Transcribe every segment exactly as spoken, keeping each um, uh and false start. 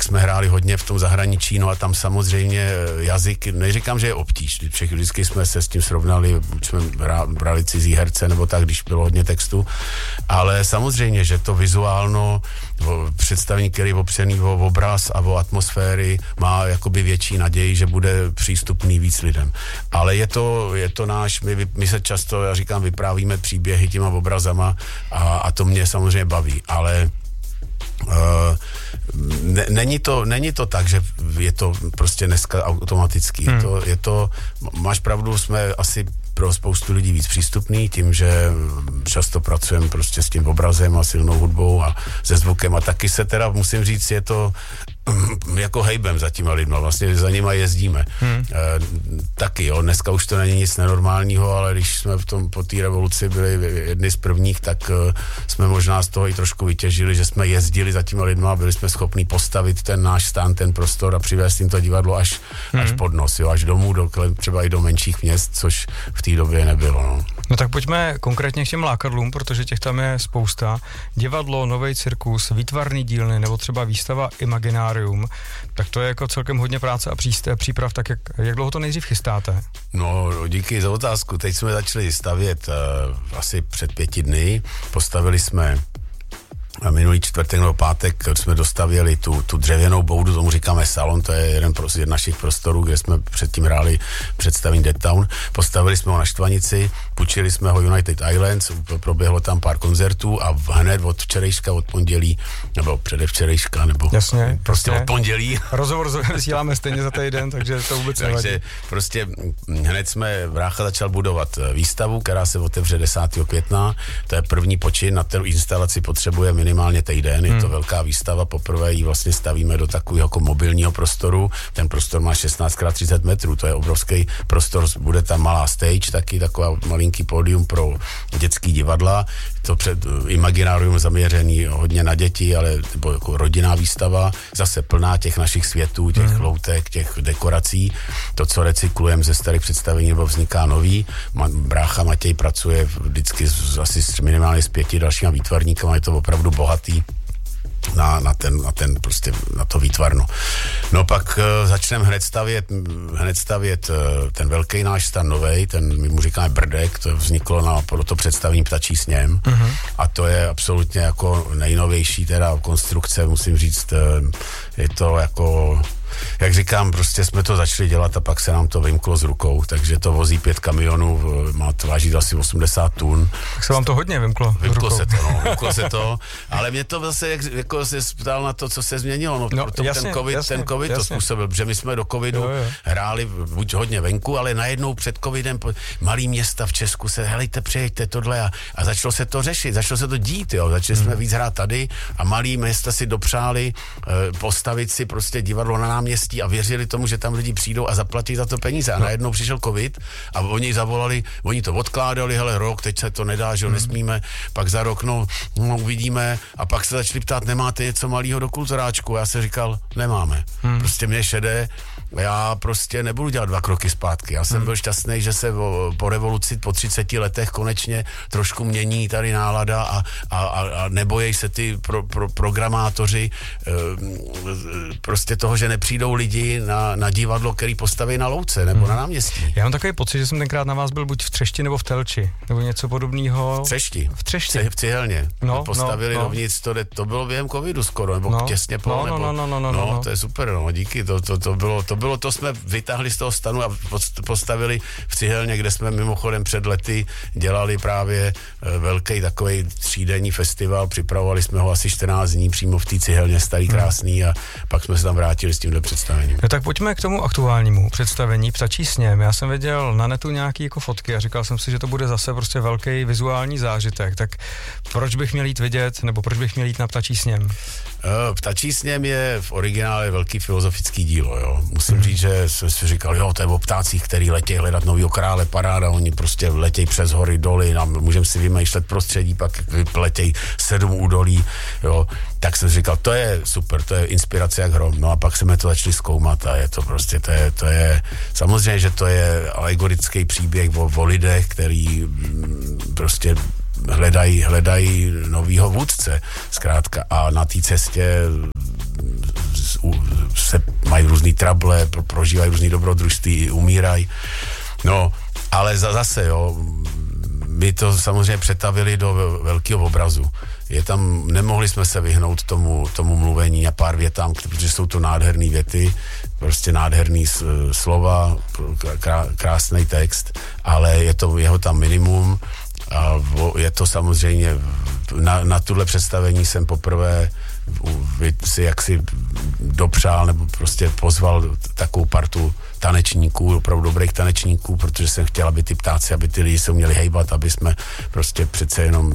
jsme hráli hodně v tom zahraničí, no a tam samozřejmě jazyk, neříkám, že je obtíž, vždycky jsme se s tím srovnali, buď jsme brali cizí herce, nebo tak, když bylo hodně textu, ale samozřejmě, že to vizuálno představení, který je opřený o obraz a o atmosféry, má jakoby větší naději, že bude přístupný víc lidem. Ale je to, je to náš, my, my se často, já říkám, vyprávíme příběhy těma obrazama a, a to mě samozřejmě baví, ale Uh, ne, není, to, není to tak, že je to prostě dneska automatický. Hmm. Je, to, je to, máš pravdu, jsme asi pro spoustu lidí víc přístupný tím, že často pracujeme prostě s tím obrazem a silnou hudbou a se zvukem a taky se teda, musím říct, je to jako hejbem za těma lidma, vlastně za nima jezdíme. Hmm. E, taky, jo, dneska už to není nic nenormálního, ale když jsme v tom po té revoluci byli jedni z prvních, tak e, jsme možná z toho i trošku vytěžili, že jsme jezdili za těma lidma a byli jsme schopni postavit ten náš stán, ten prostor a přivést jim to divadlo až, hmm. až pod nos, jo, až domů, do, třeba i do menších měst, což v té době nebylo. No. No tak pojďme konkrétně k těm lákadlům, protože těch tam je spousta. Divadlo, novej cirkus, výtvarný dílny nebo třeba výstava Imaginárium, tak to je jako celkem hodně práce a příprav, tak jak, jak dlouho to nejdřív chystáte? No, díky za otázku. Teď jsme začali stavět uh, asi před pěti dny. Postavili jsme a minulý čtvrtek nebo pátek jsme dostavěli tu, tu dřevěnou boudu, tomu říkáme salon, to je jeden z našich prostorů, kde jsme předtím hráli představení Dead Town. Postavili jsme ho na Štvanici, půjčili jsme ho United Islands, proběhlo tam pár koncertů a hned od včerejška, od pondělí, nebo předevčerejška, nebo jasně, prostě jasně. od pondělí. Rozhovor vysíláme stejně za týden, takže to vůbec nevadí. Takže prostě hned jsme, brácha začal budovat výstavu, která se otevře desátého května, to je první počin, na té instalaci potřebuje minimálně týden, je to hmm. velká výstava, poprvé ji vlastně stavíme do takového jako mobilního prostoru, ten prostor má šestnáct krát třicet metrů, to je obrovský prostor, bude tam malá stage, taky taková malinký pódium pro dětský divadla, to před Imaginárium zaměřený hodně na děti, ale nebo jako rodinná výstava, zase plná těch našich světů, těch hmm. loutek, těch dekorací, to, co recyklujeme ze starých představení, nebo vzniká nový. Brácha Matěj pracuje vždycky z, asi minimálně s pěti dalšíma výtvarníkama, je to opravdu bohatý na, na, ten, na ten prostě, na to výtvarno. No pak uh, začneme hned stavět, hned stavět uh, ten velký náš stan novej, ten, my mu říkáme Brdek, to vzniklo na, pro to představení Ptačí sněm uh-huh. a to je absolutně jako nejnovější teda konstrukce, musím říct, uh, je to jako jak říkám, prostě jsme to začali dělat a pak se nám to vymklo z rukou, takže to vozí pět kamionů, má to vážit asi osmdesát tun. Tak se vám to hodně vymklo Vymklo se to, no, vymklo se to, ale mě to zase, jak, jako se ptal na to, co se změnilo, no, no jasně, ten covid, jasně, ten covid jasně. to způsobil, protože my jsme do covidu jo, jo. hráli buď hodně venku, ale najednou před covidem malý města v Česku se, helejte, přijeďte tohle a, a začalo se to řešit, začalo se to dít, jo, začali hmm. jsme víc hrát tady a malý města si dopřáli uh, postavit si prostě divadlo na náměstí a věřili tomu, že tam lidi přijdou a zaplatí za to peníze. A no. najednou přišel covid a oni zavolali, oni to odkládali, hele, rok, teď se to nedá, že jo, mm. nesmíme, pak za rok, no, no, uvidíme a pak se začali ptát, nemáte něco malýho do kulturáčku? Já se říkal, nemáme. Mm. Prostě mě šedé, já prostě nebudu dělat dva kroky zpátky. Já jsem mm. byl šťastný, že se o, po revoluci, po třiceti letech konečně trošku mění tady nálada a, a, a nebojí se ty pro, pro, programátoři e, prostě toho, že nepřijdou lidi na, na divadlo, který postaví na louce nebo hmm. na náměstí. Já mám takový pocit, že jsem tenkrát na vás byl buď v Třešti nebo v Telči, nebo něco podobného. V Třešti. V Třešti. V Cihelně. No, postavili no, no. dovnitř, to, to bylo během covidu skoro, nebo no, těsně po, no, nebo, no, no, no, no, no, no, to je super, no, díky, to, to, to, bylo, to bylo, to jsme vytáhli z toho stanu a postavili v Cihelně, kde jsme mimochodem před lety dělali právě velký takový třídenní festival, připravovali jsme ho asi čtrnáct dní přímo v té Cihelně, starý, krásný a pak jsme se tam vrátili s tímhle představením. No tak pojďme k tomu aktuálnímu představení Ptačí sněm. Já jsem viděl na netu nějaký jako fotky a říkal jsem si, že to bude zase prostě velký vizuální zážitek. Tak proč bych měl jít vidět, nebo proč bych měl jít na Ptačí sněm? Ptačí sněm je v originále velký filozofický dílo, jo. Musím hmm. říct, že jsem si říkal, jo, to je o ptácích, který letějí hledat novýho krále, paráda, oni prostě letějí přes hory, doly, a můžeme si vymýšlet prostředí, pak letějí sedm údolí, jo. Tak jsem si říkal, to je super, to je inspirace jak hrom. No a pak jsme to začali zkoumat a je to prostě, to je, to je samozřejmě, že to je alegorický příběh o, o lidech, který prostě hledají, hledají novýho vůdce, zkrátka, a na té cestě se mají různý trable, prožívají různý dobrodružství, umírají. No, ale za, zase, jo, my to samozřejmě přetavili do velkého obrazu. Je tam, nemohli jsme se vyhnout tomu, tomu mluvení a pár větám, protože jsou to nádherný věty, prostě nádherný slova, krá, krásný text, ale je to jeho tam minimum a je to samozřejmě, na, na tuhle představení jsem poprvé si jaksi dopřál nebo prostě pozval takovou partu tanečníků, opravdu dobrých tanečníků, protože jsem chtěl, aby ty ptáci, aby ty lidi se uměli hejbat, aby jsme prostě přece jenom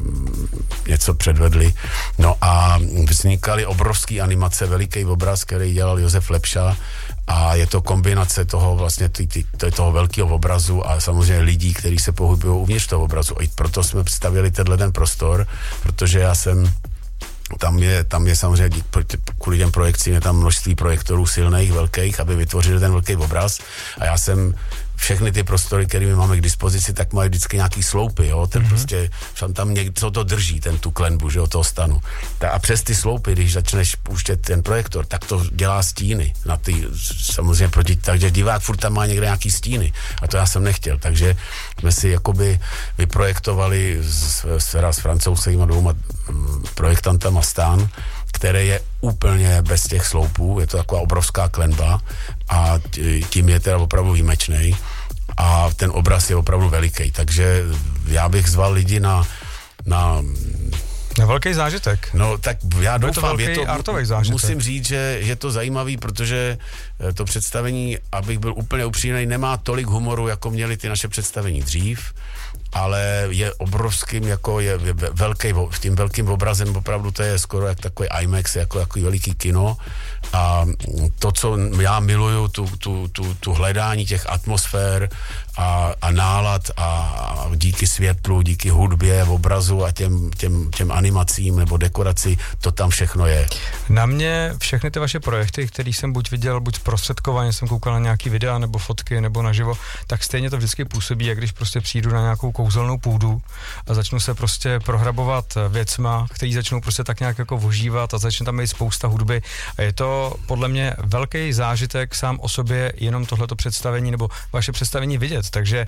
něco předvedli. No a vznikaly obrovský animace, veliký obraz, který dělal Josef Lepša a je to kombinace toho vlastně tý, tý, toho velkého obrazu a samozřejmě lidí, kteří se pohybují uvnitř toho obrazu. A proto jsme představili tenhle ten prostor, protože já jsem Tam je, tam je samozřejmě kvůli těm projekcím je tam množství projektorů silných, velkých, aby vytvořili ten velký obraz a já jsem všechny ty prostory, které my máme k dispozici, tak mají vždycky nějaký sloupy, jo, ten mm-hmm. prostě, tam něco to drží, ten tu klenbu, že jo, toho stanu. A přes ty sloupy, když začneš pouštět ten projektor, tak to dělá stíny na ty, samozřejmě proti, takže divák furt tam má někde nějaký stíny a to já jsem nechtěl, takže jsme si jakoby vyprojektovali s, s, s francouzskýma dvouma projektantama stán, které je úplně bez těch sloupů, je to taková obrovská klenba a tím je teda opravdu výjimečný a ten obraz je opravdu veliký, takže já bych zval lidi na na Na velký zážitek. No tak já Bude doufám, to je to, artový zážitek. Musím říct, že je to zajímavý, protože to představení, abych byl úplně upřímný, nemá tolik humoru, jako měly ty naše představení dřív, ale je obrovským, jako je velký, tím velkým obrazem opravdu to je skoro jak takový IMAX, jako takový veliký kino a to, co já miluju, tu, tu, tu, tu hledání těch atmosfér a, a nálad a, a díky světlu, díky hudbě, obrazu a těm, těm, těm animacím nebo dekoraci, to tam všechno je. Na mě všechny ty vaše projekty, které jsem buď viděl, buď zprostředkovaně, jsem koukal na nějaký videa nebo fotky nebo naživo, tak stejně to vždycky působí, jak když prostě přijdu na nějakou kouzelnou půdu a začnu se prostě prohrabovat věcma, který začnou prostě tak nějak jako ožívat a začne tam být spousta hudby a je to podle mě velký zážitek sám o sobě jenom tohleto představení nebo vaše představení vidět, takže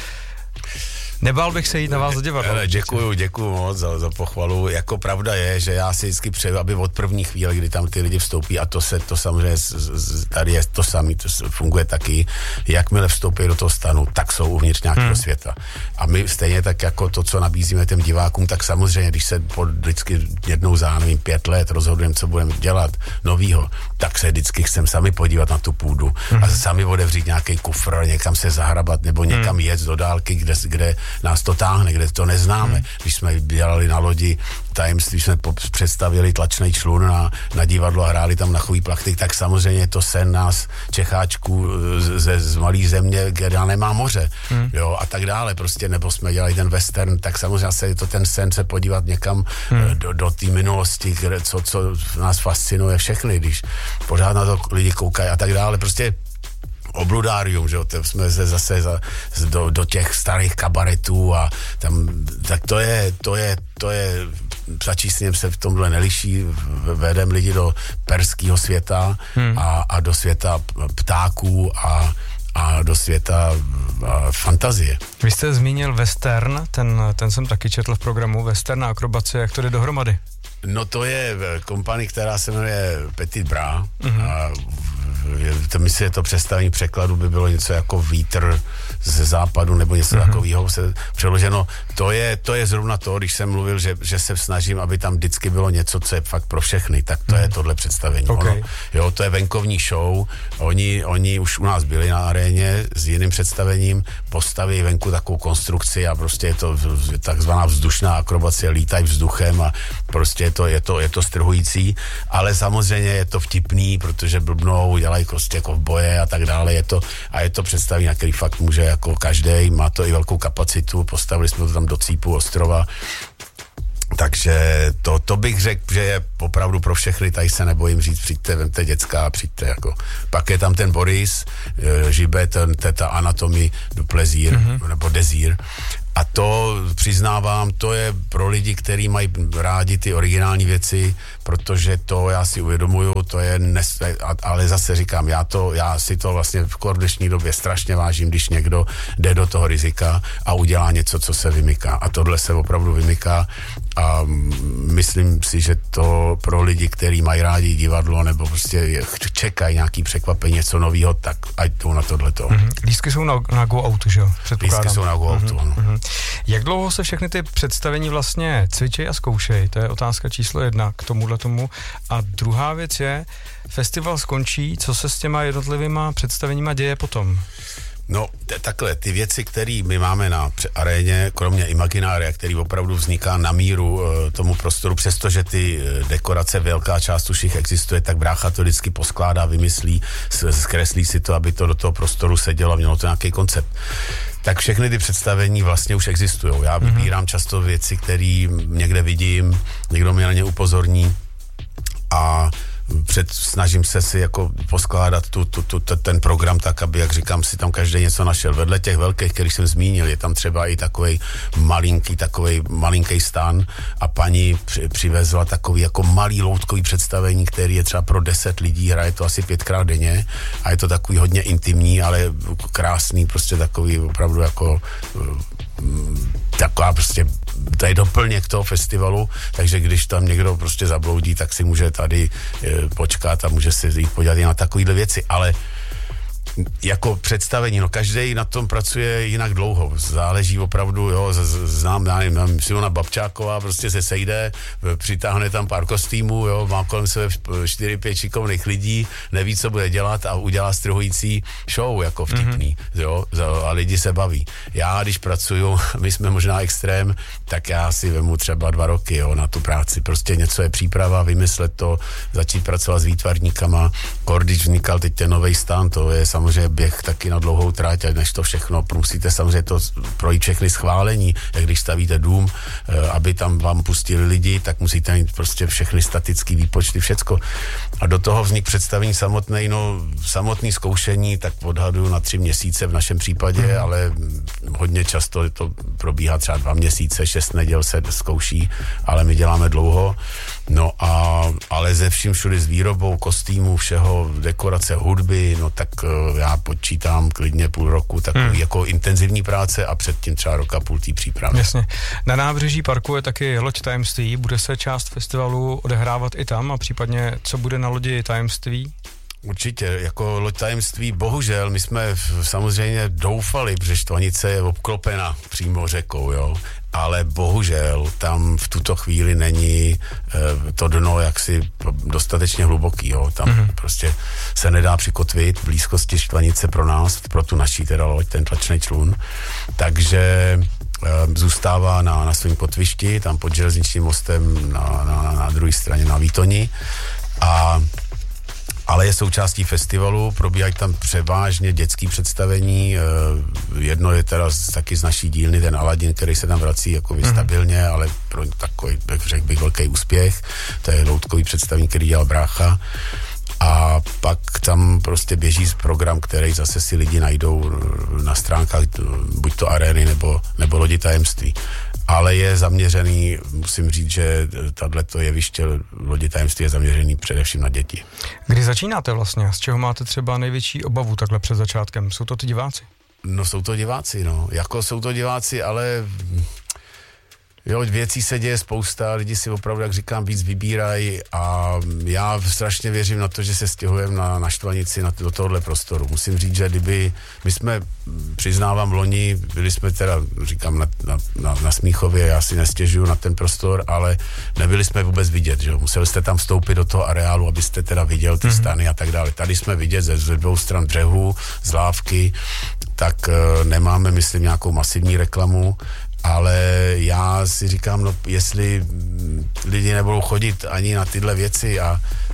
nebál bych se jít na vás do divadla. Děkuju, děkuju moc za, za pochvalu. Jako pravda je, že já si vždycky přeju, aby od první chvíle, kdy tam ty lidi vstoupí, a to se, to samozřejmě tady je to samé, to funguje taky, jakmile vstoupí do toho stanu, tak jsou uvnitř nějakého hmm. světa. A my stejně tak jako to, co nabízíme těm divákům, tak samozřejmě, když se po vždycky jednou za, nevím, pět let rozhodujeme, co budeme dělat novýho, tak se vždycky chcem sami podívat na tu půdu hmm. a sami otevřít nějaký kufr, někam se zahrabat nebo někam jet do dálky, kde, kde nás to táhne, kde to neznáme. Hmm. Když jsme dělali na lodi tajemství, jsme představili tlačný člun na, na divadlo a hráli tam na chový plachty, tak samozřejmě je to sen nás Čecháčků ze, z malý země, kde nemá moře, hmm. jo, a tak dále, prostě, nebo jsme dělali ten western, tak samozřejmě se je to ten sen se podívat někam hmm. do, do té minulosti, kde, co, co nás fascinuje všechny, když pořád na to lidi koukají a tak dále, prostě obludárium, že jo, jsme se zase za, do, do těch starých kabaretů a tam, tak to je, to je, to je, začísněm se v tomhle neliší, vedem lidi do perského světa hmm. a, a do světa ptáků a a do světa a fantazie. Vy jste zmínil western, ten, ten jsem taky četl v programu, western a akrobacie, jak to jde dohromady? No to je kompanie, která se jmenuje Petit Bras mm-hmm. a to myslím, že to představení překladu by bylo něco jako vítr ze západu nebo něco mm-hmm. takového se přeloženo. To je, to je zrovna to, když jsem mluvil, že, že se snažím, aby tam vždycky bylo něco, co je fakt pro všechny, tak to mm-hmm. je tohle představení. Okay. Ono, jo, to je venkovní show, oni, oni už u nás byli na aréně s jiným představením, postaví venku takovou konstrukci a prostě je to takzvaná vzdušná akrobacie, lítají vzduchem a prostě je to, je to, je to strhující, ale samozřejmě je to vtipný, protože blbnou, dělají prostě jako v boje a tak dále, je to, a je to představení, na který fakt může jako každej, má to i velkou kapacitu, postavili jsme to tam do cípu ostrova, takže to, to bych řekl, že je opravdu pro všechny, tady se nebojím říct, přijďte, vemte děcka, přijďte jako. Pak je tam ten Boris, Žibet, ten, ta anatomie du plaisir, mm-hmm. nebo désir. A to přiznávám, to je pro lidi, kteří mají rádi ty originální věci, protože to já si uvědomuju, to je, nes, ale zase říkám, já, to, já si to vlastně v dnešní době strašně vážím, když někdo jde do toho rizika a udělá něco, co se vymyká. A tohle se opravdu vymyká a myslím si, že to pro lidi, kteří mají rádi divadlo nebo prostě čekají nějaký překvapení, něco nového, tak ať jdou na tohleto. Mm-hmm. Lístky jsou na, na Go Outu, že jo? Lístky jsou na Go Outu, mm-hmm. Mm-hmm. Jak dlouho se všechny ty představení vlastně cvičej a zkoušej? To je otázka číslo jedna k tomuhle tomu. A druhá věc je, festival skončí, co se s těma jednotlivýma představeníma děje potom? No, t- takhle, ty věci, které my máme na aréně, kromě Imaginária, který opravdu vzniká na míru e, tomu prostoru, přestože ty e, dekorace, velká část už jich existuje, tak brácha to vždycky poskládá, vymyslí, zkreslí si to, aby to do toho prostoru sedělo a mělo to nějaký koncept. Tak všechny ty představení vlastně už existují. Já vybírám mm-hmm. často věci, které někde vidím, někdo mě na ně upozorní a před, snažím se si jako poskládat tu, tu, tu, ten program tak, aby, jak říkám, si tam každý něco našel. Vedle těch velkých, kterých jsem zmínil, je tam třeba i takovej malinký, takovej malinký stan a paní při, přivezla takový jako malý loutkový představení, který je třeba pro deset lidí, hraje to asi pětkrát denně a je to takový hodně intimní, ale krásný, prostě takový opravdu jako taková prostě to je doplněk toho festivalu, takže když tam někdo prostě zabloudí, tak si může tady e, počkat a může si jít podívat i na takovýhle věci, ale jako představení, no každý na tom pracuje jinak dlouho, záleží opravdu, jo, z, znám, já nevím, Simona Babčáková prostě se sejde, přitáhne tam pár kostýmů, jo, má kolem sebe čtyři, pět šikovných lidí, neví, co bude dělat a udělá strhující show, jako vtipný, mm-hmm. jo, a lidi se baví. Já, když pracuju, my jsme možná extrém, tak já si vemu třeba dva roky, jo, na tu práci, prostě něco je příprava, vymyslet to, začít pracovat s výtvarníkama, když vznikal teď ten novej stan, to je samozřejmě běh taky na dlouhou tráť, a než to všechno, musíte samozřejmě to projít všechny schválení, jak když stavíte dům, aby tam vám pustili lidi, tak musíte mít prostě všechny statické výpočty, všecko. A do toho vznik představení samotné, no samotné zkoušení, tak odhaduju na tři měsíce v našem případě, mm. ale hodně často to probíhá třeba dva měsíce, šest neděl se zkouší, ale my děláme dlouho. No a ale ze vším všude s výrobou, kostýmů, všeho, dekorace, hudby, no tak já počítám klidně půl roku takový hmm. jako intenzivní práce a předtím třeba rok a půl tý přípravy. Jasně. Na nábřeží parku je taky loď tajemství, bude se část festivalu odehrávat i tam a případně co bude na lodi tajemství? Určitě, jako loď tajemství, bohužel, my jsme samozřejmě doufali, protože Štvanice je obklopena přímo řekou, jo, ale bohužel tam v tuto chvíli není e, to dno jaksi dostatečně hluboký, jo, tam mm-hmm. prostě se nedá přikotvit v blízkosti Štvanice pro nás, pro tu naší teda loď, ten tlačný člun, takže e, zůstává na, na svém kotvišti, tam pod železničním mostem na, na, na druhé straně na Výtoni a ale je součástí festivalu, probíhají tam převážně dětský představení, jedno je teda taky z naší dílny, ten Aladin, který se tam vrací jako stabilně, mm-hmm. ale pro takový, řekl bych, velký úspěch, to je loutkový představení, který dělal brácha. A pak tam prostě běží program, který zase si lidi najdou na stránkách buď to arény nebo, nebo lodi tajemství. Ale je zaměřený, musím říct, že tato jeviště lodi tajemství je zaměřený především na děti. Kdy začínáte vlastně? Z čeho máte třeba největší obavu takhle před začátkem? Jsou to ty diváci? No jsou to diváci, no. Jako jsou to diváci, ale jo, věcí se děje spousta, lidi si opravdu, jak říkám, víc vybírají a já strašně věřím na to, že se stěhujeme na, na Štvanici, na, do tohohle prostoru. Musím říct, že kdyby, my jsme, přiznávám, loni, byli jsme teda, říkám, na, na, na, na Smíchově, já si nestěžuju na ten prostor, ale nebyli jsme vůbec vidět, že jo. Museli jste tam vstoupit do toho areálu, abyste teda viděl ty mm-hmm. stany a tak dále. Tady jsme vidět ze, ze dvou stran břehu, z lávky, tak uh, nemáme, myslím, nějakou masivní reklamu, ale já si říkám, no jestli lidi nebudou chodit ani na tyhle věci a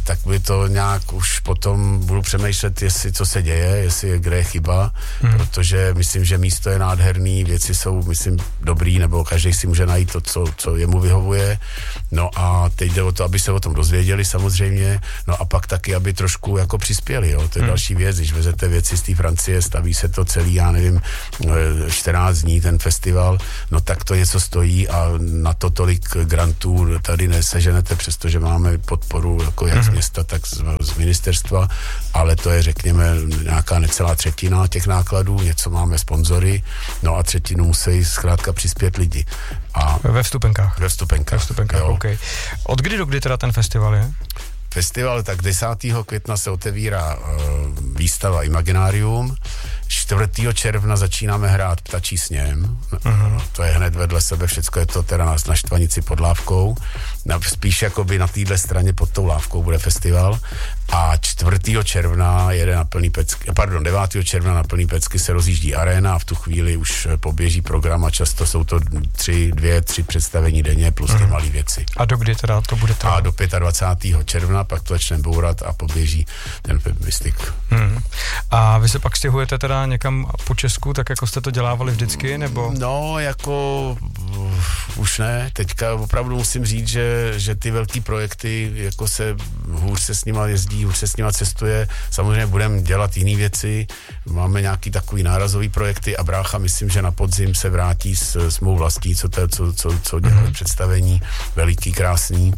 tak by to nějak už potom budu přemýšlet, jestli co se děje, jestli je, kde je chyba, hmm. protože myslím, že místo je nádherný, věci jsou, myslím, dobrý, nebo každý si může najít to, co, co jemu vyhovuje. No a teď jde o to, aby se o tom dozvěděli samozřejmě, no a pak taky, aby trošku jako přispěli, jo, to je hmm. další věc, když vezete věci z té Francie, staví se to celý, já nevím, čtrnáct dní ten festival, no tak to něco stojí a na to tolik grantů tady neseženete, přestože máme podporu jako jak z města, tak z, z ministerstva, ale to je, řekněme, nějaká necelá třetina těch nákladů, něco máme sponzory, no a třetinu musí zkrátka přispět lidi. A ve vstupenkách. Ve vstupenkách, Ve vstupenkách, OK. Od kdy do kdy teda ten festival je? Festival, tak desátého května se otevírá uh, výstava Imaginarium, čtvrtého června začínáme hrát Ptačí sněm, uh-huh. to je hned vedle sebe, všecko je to teda na, na Štvanici pod Lávkou, na, spíš jakoby na téhle straně pod tou Lávkou bude festival a čtvrtého června jede na plný pecky, pardon, devátého června na plný pecky se rozjíždí aréna a v tu chvíli už poběží program a často jsou to tři, dvě, tři představení denně plus uh-huh. ty malé věci. A do kdy teda to bude trvat? A do dvacátého pátého června pak to začne bourat a poběží ten Mystick. Hmm. A vy se pak stěhujete teda někam po Česku, tak jako jste to dělávali vždycky, nebo? No, jako uh, už ne. Teďka opravdu musím říct, že, že ty velký projekty, jako se hůř se s nima jezdí, hůř se s nima cestuje. Samozřejmě budeme dělat jiné věci. Máme nějaký takový nárazový projekty a brácha, myslím, že na podzim se vrátí s, s mou vlastí, co, to, co, co, co dělali mm-hmm. představení, veliký, krásný.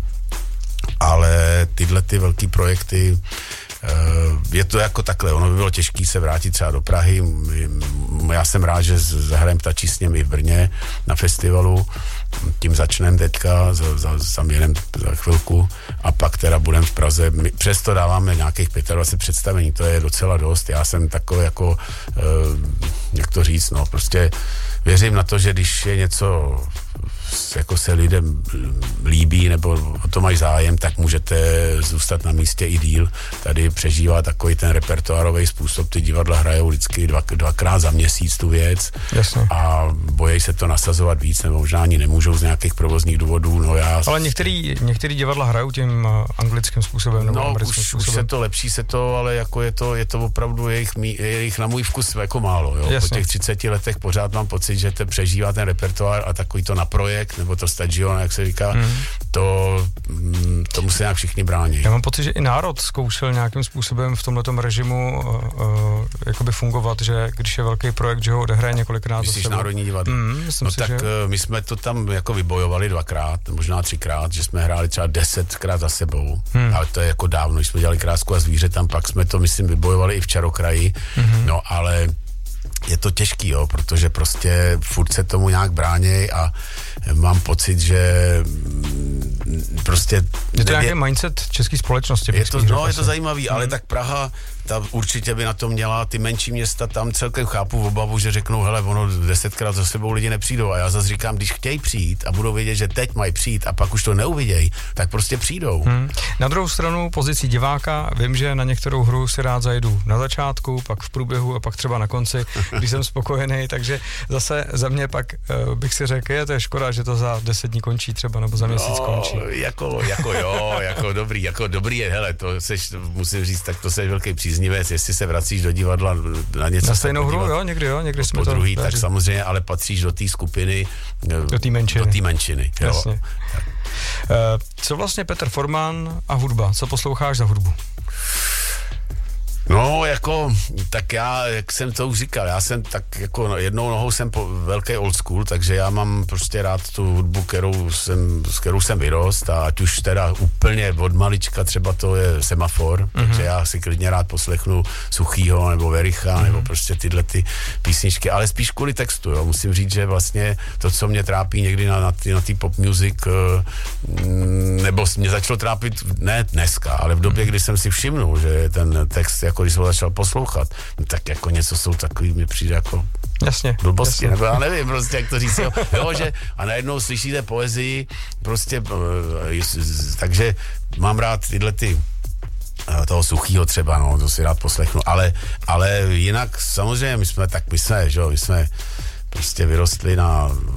Ale tyhle ty velký projekty, je to jako takhle, ono by bylo těžké se vrátit třeba do Prahy, já jsem rád, že zahrajem Ptačí sněm i v Brně na festivalu, tím začneme teďka, za, za, za měrem za chvilku a pak teda budeme v Praze, my přesto dáváme nějakých dvacet pět představení, to je docela dost, já jsem takový jako, jak to říct, no prostě věřím na to, že když je něco jako se lidem líbí nebo o to mají zájem, tak můžete zůstat na místě i díl. Tady přežívá takový ten repertoárový způsob, ty divadla hrajou vždycky dva, dvakrát za měsíc tu věc. Jasně. A bojí se to nasazovat víc, nebo možná ani nemůžou z nějakých provozních důvodů. No já... Ale některý, některý divadla hrajou tím anglickým způsobem nebo no, americkým už, způsobem. už se to, lepší se to, ale jako je to, je to opravdu jejich, jejich na můj vkus jako málo. Jo? Po těch třiceti letech pořád mám pocit, že to přežívá ten repertoár a takový to na projekt, nebo to stadion, jak se říká, mm. to, tomu se nějak všichni brání. Já mám pocit, že i národ zkoušel nějakým způsobem v tomhletom režimu uh, uh, jakoby fungovat, že když je velký projekt, že ho odehraje několikrát. Myslíš Národní divadlo? Mm, no si, tak že... my jsme to tam jako vybojovali dvakrát, možná třikrát, že jsme hráli třeba desetkrát za sebou, hmm. ale to je jako dávno, když jsme dělali Krásku a zvíře, tam pak jsme to, myslím, vybojovali i v Čarokraji, mm-hmm. no ale je to těžký, jo, protože prostě furt se tomu nějak bráněj a mám pocit, že prostě... Je to nějaký je, mindset české společnosti. Je to, no, je to zajímavý, hmm. ale tak Praha, ta určitě by na to měla, ty menší města tam celkem chápu obavu, že řeknou, hele, ono desetkrát za sebou lidi nepřijdou a já zase říkám, když chtějí přijít a budou vědět, že teď mají přijít a pak už to neuvidějí, tak prostě přijdou. Hmm. Na druhou stranu pozici diváka, vím, že na některou hru si rád zajdu na začátku, pak v průběhu a pak třeba na konci, když jsem spokojený, takže zase za mě pak uh, bych si řekl, je to je škoda, že to za deset dní končí třeba, nebo za měsíc no, končí. Jako, jako jo, jako dobrý, jako dobrý je, hele, to seš, musím říct, tak to seš velký příznivec, jestli se vracíš do divadla na něco. Na stejnou hru, jo, někdy jo, někdy jsme po to druhý, tak samozřejmě, ale patříš do té skupiny, do té menšiny. Do té menšiny, jo. Jasně. Uh, co vlastně Petr Forman a hudba, co posloucháš za hudbu? No, jako, tak já, jak jsem to už říkal, já jsem tak jako no, jednou nohou jsem po, velký old school, takže já mám prostě rád tu hudbu, kterou jsem, s kterou jsem vyrost a ať už teda úplně od malička třeba to je Semafor, mm-hmm. takže já si klidně rád poslechnu Suchýho nebo Vericha, mm-hmm. nebo prostě tyhle ty písničky, ale spíš kvůli textu, jo, musím říct, že vlastně to, co mě trápí někdy na, na ty, na ty pop music, nebo mě začalo trápit, ne dneska, ale v době, kdy jsem si všimnul, že ten text jako když jsem ho začal poslouchat, no tak jako něco jsou takový, mi přijde jako jasně, blbosti, jasně. nebo já nevím prostě, jak to říct, jo, jo, že a najednou slyšíte poezii, prostě, takže mám rád tyhle ty toho Suchýho třeba, no, to si rád poslechnu, ale, ale jinak samozřejmě my jsme tak, my jsme, že jo, my jsme prostě vyrostli na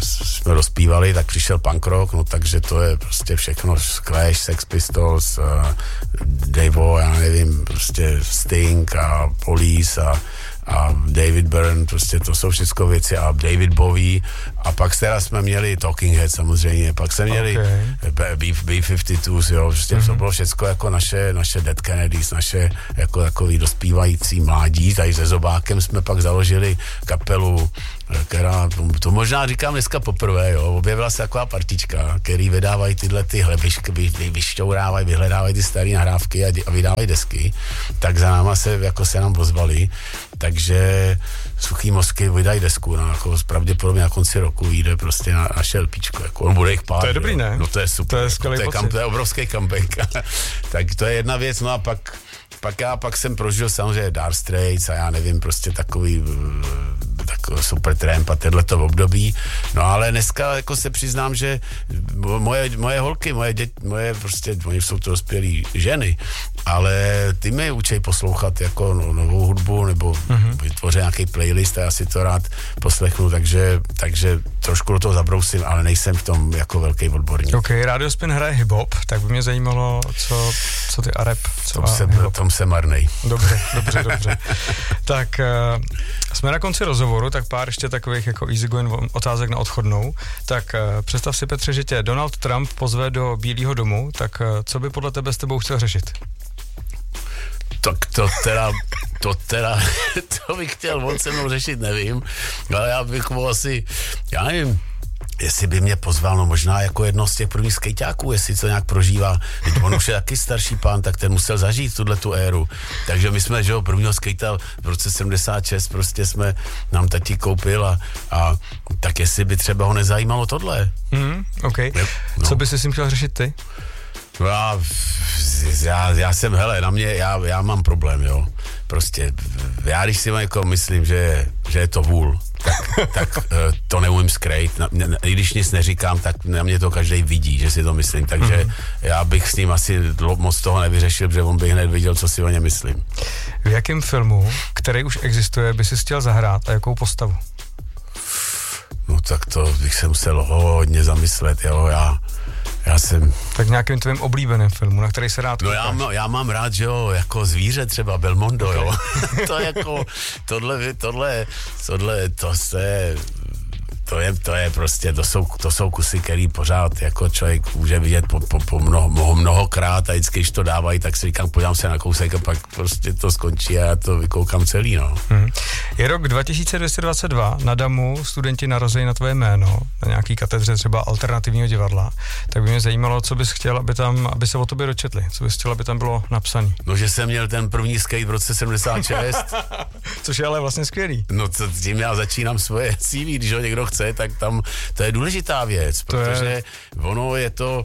jsme rozpívali, tak přišel punk rock, no takže to je prostě všechno, Clash, Sex Pistols, uh, Davo, já nevím, prostě Sting a Police a a David Byrne, prostě to jsou všechno věci a David Bowie a pak teda jsme měli Talking Heads samozřejmě, pak jsme měli okay. B padesát dva, jo, prostě mm-hmm. to bylo všechno jako naše, naše Dead Kennedys, naše jako takový dospívající mládí, tady se Zobákem jsme pak založili kapelu, která, to, to možná říkám dneska poprvé, jo, objevila se taková partička, který vydávají tyhle ty hlebišky, vy, vy, vyšťourávají, vyhledávají ty staré nahrávky a, a vydávají desky, tak za náma se, jako se nám ozvali, takže Suchý mozky vydají desku, no, jako pravděpodobně na konci roku vyjde prostě na naše LPčko, jako on bude jich pár. To je dobrý, jo. ne? No to je super, to je, jako, to je, kam, to je obrovský comeback. Tak to je jedna věc, no a pak Pak já pak jsem prožil samozřejmě Dire Straits a já nevím, prostě takový, takový super tramp a tohleto období. No ale dneska jako se přiznám, že moje, moje holky, moje děti, moje prostě, oni jsou to dospělí ženy, ale ty mi učej poslouchat jako no, novou hudbu nebo mm-hmm. vytvořit nějaký playlist a já si to rád poslechnu, takže, takže trošku do toho zabrousím, ale nejsem v tom jako velký odborník. OK, Radio Spin hraje hip-hop, tak by mě zajímalo, co, co ty a rap, co tom, jsem, tom jsem marnej. Dobře, dobře, dobře. Tak uh, jsme na konci rozhovoru, tak pár ještě takových jako easygoing otázek na odchodnou. Tak uh, představ si, Petře, že tě Donald Trump pozve do Bílého domu, tak uh, co by podle tebe s tebou chtěl řešit? Tak to teda, to teda, to bych chtěl on se mnou řešit, nevím, ale já bych mu asi, já nevím, jestli by mě pozval, no možná jako jedno z těch prvních skejťáků, jestli to nějak prožívá. Teď on už je taky starší pán, tak ten musel zažít tuhletu éru. Takže my jsme, že jo, prvního skejta v roce sedmdesát šest prostě jsme, nám tati koupil a, a tak jestli by třeba ho nezajímalo tohle. Mm, OK. No. Co by si s tím chtěl řešit ty? Já, já, já jsem, hele, na mě, já, já mám problém, jo. Prostě, já když si jako myslím, že, že je to vůl, tak, tak to neumím skrejt. I když nic neříkám, tak na mě to každý vidí, že si to myslím. Takže mm-hmm. já bych s ním asi moc toho nevyřešil, protože on by hned viděl, co si o ně myslím. V jakém filmu, který už existuje, by si chtěl zahrát a jakou postavu? No tak to bych se musel hodně zamyslet, jo, já Já jsem... Tak nějakým tvým oblíbeným filmu, na který se rád koukáš. No já, já mám rád, že jo, jako zvíře třeba Belmondo, okay. Jo. To jako, tohle, tohle, tohle, to se... To je, to je prostě, to jsou, to jsou kusy, který pořád jako člověk může vidět po, po, po mnoho, mnoho, mnohokrát a vždycky, když to dávají, tak si říkám, podívám se na kousek a pak prostě to skončí a já to vykoukám celý, no. Hmm. Je rok dva tisíce dvě stě dvacet dva, na Damu studenti narazí na tvoje jméno, na nějaký katedře třeba alternativního divadla, tak by mě zajímalo, co bys chtěl, aby tam, aby se o tobě dočetli, co bys chtěl, aby tam bylo napsaný. No, že jsem měl ten první skate v roce sedmdesát šest. Což je ale vlastně skvělý. No, co, tím já začínám svoje C V, když ho někdo chce, tak tam to je důležitá věc, protože je... ono je to,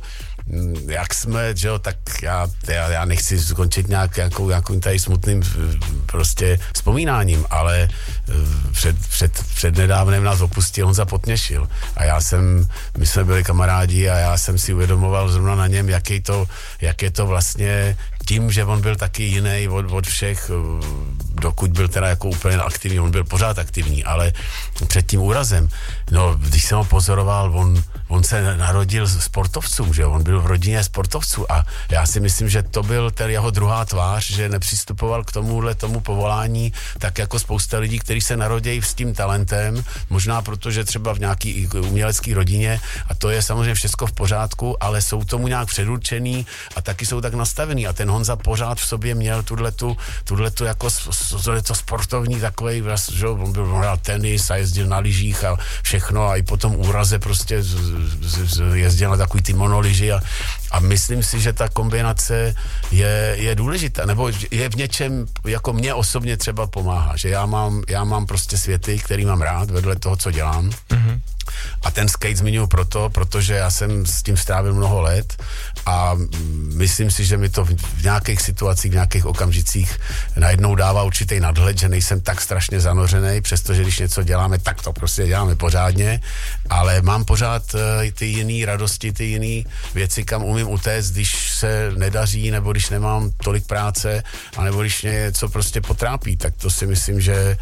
jak jsme, že jo, tak já, já, já nechci skončit nějak, nějakou, nějakým tady smutným prostě vzpomínáním, ale před, před, před nedávnem nás opustil Honza Potměšil a já jsem, my jsme byli kamarádi a já jsem si uvědomoval zrovna na něm, jaký to, jak je to vlastně tím, že on byl taky jiný od, od všech, dokud byl teda jako úplně aktivní, on byl pořád aktivní, ale před tím úrazem, no, když jsem ho pozoroval, on, on se narodil sportovcům, že jo, on byl v rodině sportovců a já si myslím, že to byl ten jeho druhá tvář, že nepřistupoval k tomuhle tomu povolání tak jako spousta lidí, kteří se narodí s tím talentem, možná protože třeba v nějaký umělecké rodině a to je samozřejmě všechno v pořádku, ale jsou tomu nějak předurčený a taky jsou tak nastavený a ten Honza pořád v sobě měl tuhletu, tuhletu jako to sportovní takovej, že on byl hrál tenis a jezdil na lyžích a všechno a i potom úraze prostě z, z, z, jezdil na takový ty monoliži a, a myslím si, že ta kombinace je, je důležitá, nebo je v něčem, jako mě osobně třeba pomáhá, že já mám, já mám prostě světy, který mám rád vedle toho, co dělám. Mm-hmm. A ten skate zmiňuji proto, protože já jsem s tím strávil mnoho let a myslím si, že mi to v nějakých situacích, v nějakých okamžicích najednou dává určitý nadhled, že nejsem tak strašně zanořený, přestože když něco děláme, tak to prostě děláme pořádně, ale mám pořád ty jiný radosti, ty jiný věci, kam umím utéct, když se nedaří, nebo když nemám tolik práce, anebo když mě něco prostě potrápí, tak to si myslím, že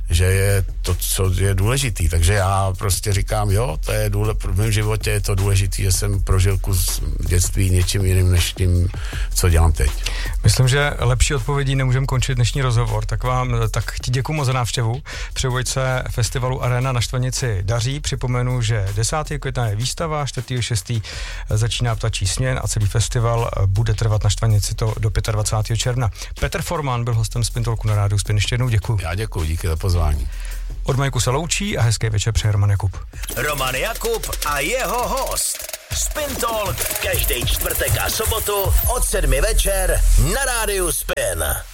že je to, co je důležitý. Takže já prostě říkám, jo, to je důležitý, v mém životě je to důležitý, že jsem prožil kus dětství něčím jiným, než tím, co dělám teď. Myslím, že lepší odpovědí nemůžeme končit dnešní rozhovor, tak vám, tak ti děkuju moc za návštěvu. Přeju, ať se festivalu Arena na Štvanici daří. Připomenu, že desátého května je výstava, čtvrtého šestého začíná Ptačí směn a celý festival bude trvat na Štvanici to do dvacátého pátého června. Petr Forman byl hostem Spin Talku na rádiu Spin. Ještě jednou děkuju. Já děkuju, díky za pozvání. Od Majku se loučí a hezký večer přeje Roman Jakub. Roman Jakub a jeho host. Spin Talk každý čtvrtek a sobotu od sedmi večer na rádiu Spin.